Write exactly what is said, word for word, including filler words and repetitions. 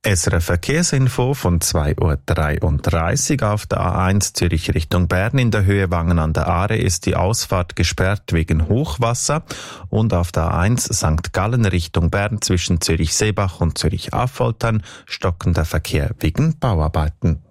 S R F Verkehrsinfo von zwei Uhr dreiunddreißig auf der A eins Zürich Richtung Bern. In der Höhe Wangen an der Aare ist die Ausfahrt gesperrt wegen Hochwasser und auf der A eins Sankt Gallen Richtung Bern zwischen Zürich-Seebach und Zürich-Affoltern stockender Verkehr wegen Bauarbeiten.